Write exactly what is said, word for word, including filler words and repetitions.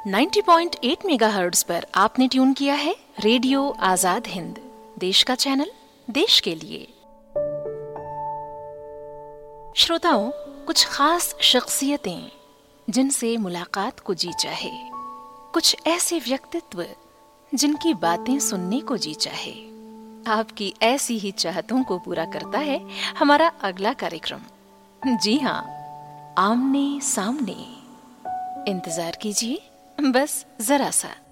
नब्बे पॉइंट आठ मेगाहर्ट्ज पर आपने ट्यून किया है रेडियो आजाद हिंद, देश का चैनल, देश के लिए। श्रोताओं, कुछ खास शख्सियतें जिनसे मुलाकात को जी चाहे, कुछ ऐसे व्यक्तित्व जिनकी बातें सुनने को जी चाहे, आपकी ऐसी ही चाहतों को पूरा करता है हमारा अगला कार्यक्रम। जी हाँ, आमने सामने। इंतजार कीजिए, बस जरा सा।